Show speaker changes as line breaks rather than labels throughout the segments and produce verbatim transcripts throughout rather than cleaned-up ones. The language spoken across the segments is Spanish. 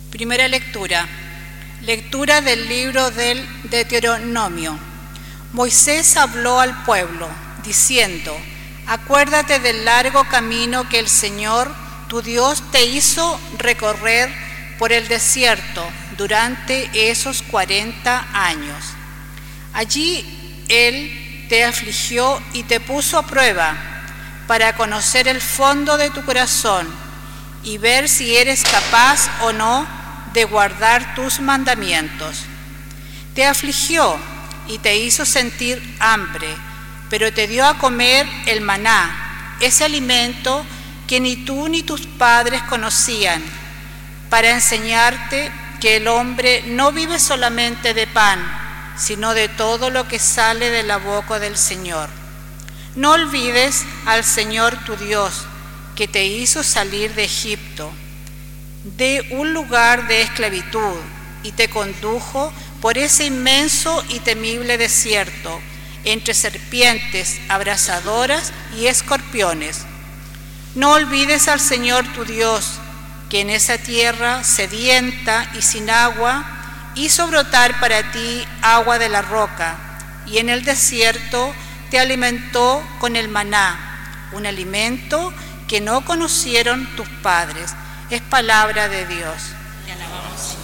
Primera lectura. Lectura del libro del Deuteronomio. Moisés habló al pueblo, diciendo: Acuérdate del largo camino que el Señor, tu Dios, te hizo recorrer por el desierto durante esos cuarenta años. Allí Él te afligió y te puso a prueba para conocer el fondo de tu corazón y ver si eres capaz o no de guardar tus mandamientos. Te afligió y te hizo sentir hambre, pero te dio a comer el maná, ese alimento que ni tú ni tus padres conocían, para enseñarte que el hombre no vive solamente de pan, sino de todo lo que sale de la boca del Señor. No olvides al Señor tu Dios, que te hizo salir de Egipto, de un lugar de esclavitud, y te condujo por ese inmenso y temible desierto, entre serpientes abrasadoras y escorpiones. No olvides al Señor tu Dios, que en esa tierra sedienta y sin agua hizo brotar para ti agua de la roca, y en el desierto te alimentó con el maná, un alimento que no conocieron tus padres. Es palabra de Dios. Te alabamos, Señor.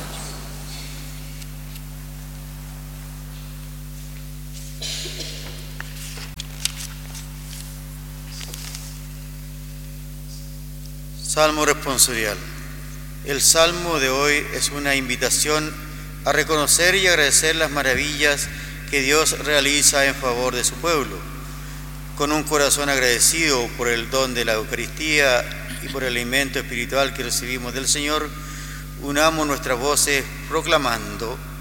Salmo responsorial. El salmo de hoy es una invitación a reconocer y agradecer las maravillas que Dios realiza en favor de su pueblo. Con un corazón agradecido por el don de la Eucaristía y por el alimento espiritual que recibimos del Señor, unamos nuestras voces proclamando: